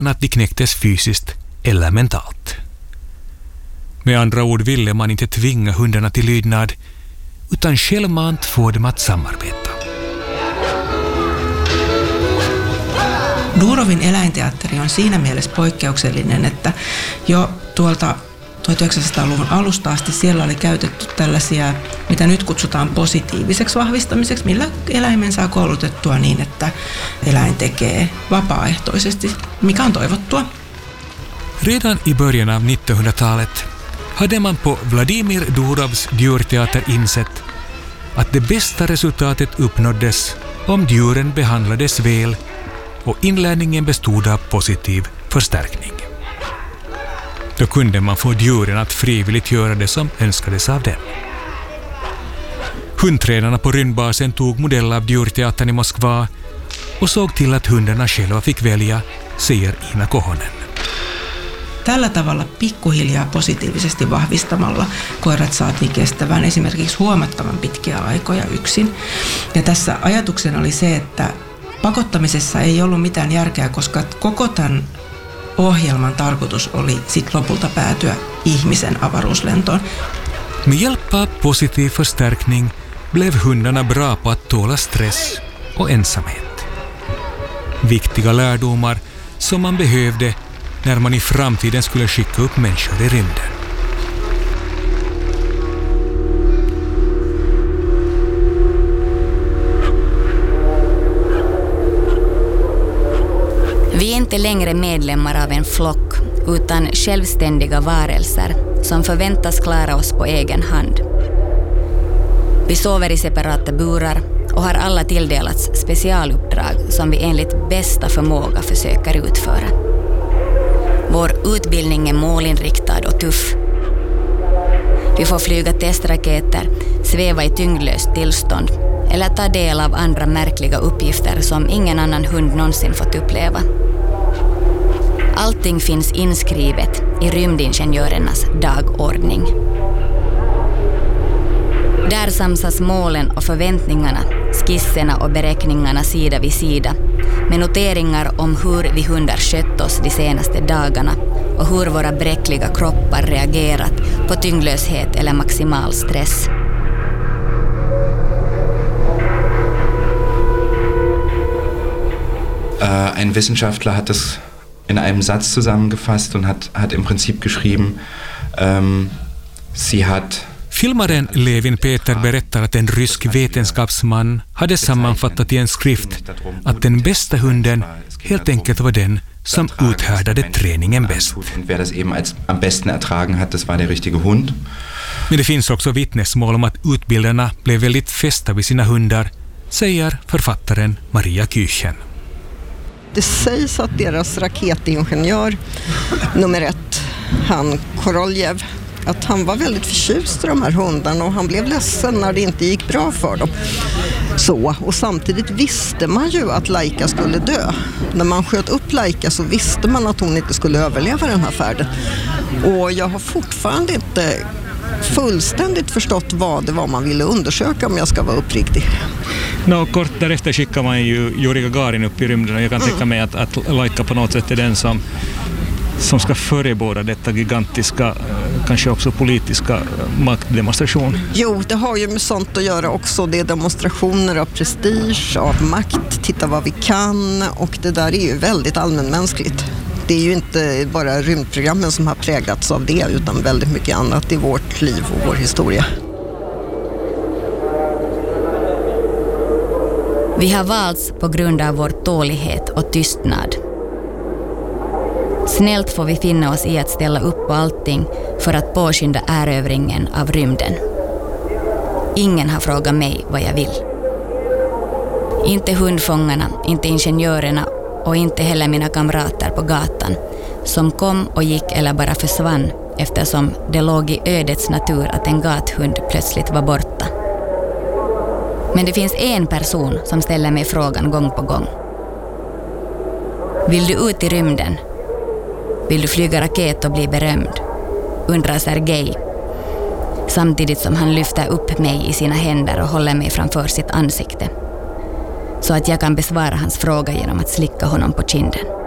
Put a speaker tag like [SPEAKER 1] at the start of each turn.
[SPEAKER 1] att de knäcktes fysiskt eller mentalt. Med andra ord ville man inte tvinga hundarna till lydnad, utan självmant få dem att samarbeta.
[SPEAKER 2] Durovin eläinteatteri on siinä mielessä poikkeuksellinen, että jo tuolta 1900-luvun alusta asti siellä oli käytetty tällaisia, mitä nyt kutsutaan positiiviseksi vahvistamiseksi, millä eläimen saa koulutettua niin, että eläin tekee vapaaehtoisesti, mikä on toivottua.
[SPEAKER 1] Redan i början av 1900-talet hade man på Vladimir Durovs djurteater insett att det bästa resultatet uppnåddes om djuren behandlades väl och inlärningen bestod av positiv förstärkning. Då kunde man få djuren att frivilligt göra det som önskades av dem. Hundtränarna på rymdbasen tog modell av djurteatern i Moskva och såg till att hundarna själva fick välja, säger Ina Kohonen.
[SPEAKER 2] Tällä tavalla pikkuhiljaa positiivisesti vahvistamalla koirat saatiin kestävään esimerkiksi huomattavan pitkiä aikoja yksin. Ja tässä ajatuksena oli se, että pakottamisessa ei ollut mitään järkeä, koska koko tämän ohjelman tarkoitus oli sit lopulta päätyä ihmisen avaruuslentoon.
[SPEAKER 1] Med hjälp av positiv förstärkning blev hundarna bra på att tåla stress och ensamhet. Viktiga lärdomar som man behövde när man i framtiden skulle skicka upp människor i rymden.
[SPEAKER 3] Vi är inte längre medlemmar av en flock utan självständiga varelser som förväntas klara oss på egen hand. Vi sover i separata burar och har alla tilldelats specialuppdrag som vi enligt bästa förmåga försöker utföra. Vår utbildning är målinriktad och tuff. Vi får flyga testraketer, sväva i tyngdlöst tillstånd eller ta del av andra märkliga uppgifter som ingen annan hund någonsin fått uppleva. Allting finns inskrivet i rymdingenjörernas dagordning. Där samsas målen och förväntningarna, skisserna och beräkningarna sida vid sida med noteringar om hur vi hundar skött oss de senaste dagarna och hur våra bräckliga kroppar reagerat på tyngdlöshet eller maximal stress.
[SPEAKER 4] Ein Wissenschaftler hat das in einem Satz zusammengefasst und hat im Prinzip geschrieben, sie hat...
[SPEAKER 1] Filmaren Levin Peter berättar att en rysk vetenskapsman hade sammanfattat i en skrift att den bästa hunden helt enkelt var den som uthärdade träningen bäst.
[SPEAKER 4] Und wer das eben am besten ertragen hat, das war der richtige Hund.
[SPEAKER 1] Men det finns också vittnesmål om att utbildarna blev väldigt fästa vid sina hundar, säger författaren Maria Küchen.
[SPEAKER 5] Det sägs att deras raketingenjör nummer 1, han Koroljev, att han var väldigt förtjust i de här hundarna och han blev ledsen när det inte gick bra för dem. Så, och samtidigt visste man ju att Laika skulle dö. När man sköt upp Laika så visste man att hon inte skulle överleva den här färden. Och jag har fortfarande inte fullständigt förstått vad det var man ville undersöka, om jag ska vara uppriktig.
[SPEAKER 6] Kort därefter skickar man ju Yuri Gagarin upp i rymden och jag kan tänka mig att Laika på något sätt är den som ska förebåda detta gigantiska, kanske också politiska maktdemonstration.
[SPEAKER 5] Jo, det har ju med sånt att göra också. Det är demonstrationer av prestige, av makt, titta vad vi kan, och det där är ju väldigt allmänmänskligt. Det är ju inte bara rymdprogrammen som har präglats av det, utan väldigt mycket annat i vårt liv och vår historia.
[SPEAKER 3] Vi har valts på grund av vår tålighet och tystnad. Snällt får vi finna oss i att ställa upp på allting för att påskynda erövringen av rymden. Ingen har frågat mig vad jag vill. Inte hundfångarna, inte ingenjörerna och inte heller mina kamrater på gatan som kom och gick eller bara försvann eftersom det låg i ödets natur att en gathund plötsligt var borta. Men det finns en person som ställer mig frågan gång på gång. Vill du ut i rymden? Vill du flyga raket och bli berömd? Undrar Sergej, samtidigt som han lyfter upp mig i sina händer och håller mig framför sitt ansikte, så att jag kan besvara hans fråga genom att slicka honom på kinden.